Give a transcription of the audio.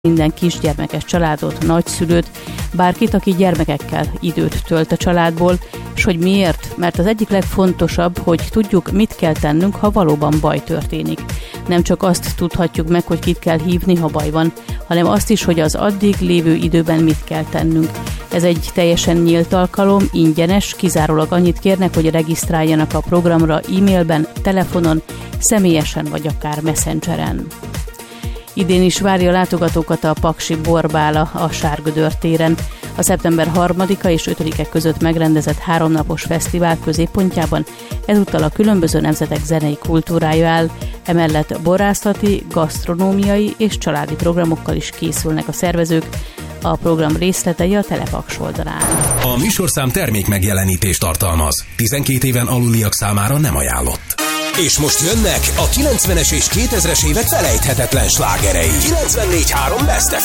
minden kisgyermekes családot, nagyszülőt, bárkit, aki gyermekekkel időt tölt a családból, és hogy miért? Mert az egyik legfontosabb, hogy tudjuk, mit kell tennünk, ha valóban baj történik. Nem csak azt tudhatjuk meg, hogy kit kell hívni, ha baj van, hanem azt is, hogy az addig lévő időben mit kell tennünk. Ez egy teljesen nyílt alkalom, ingyenes, kizárólag annyit kérnek, hogy regisztráljanak a programra e-mailben, telefonon, személyesen vagy akár messengeren. Idén is várja a látogatókat a Paksi Borbála a Sárgödör téren. A szeptember 3-a és 5-e között megrendezett 3 napos fesztivál középpontjában ezúttal a különböző nemzetek zenei kultúrája áll, emellett borászati, gasztronómiai és családi programokkal is készülnek a szervezők. A program részletei a Telepaks oldalán. A műsorszám termék megjelenítést tartalmaz. 12 éven aluliak számára nem ajánlott. És most jönnek a 90-es és 2000-es évek felejthetetlen slágerei. 94.3 Best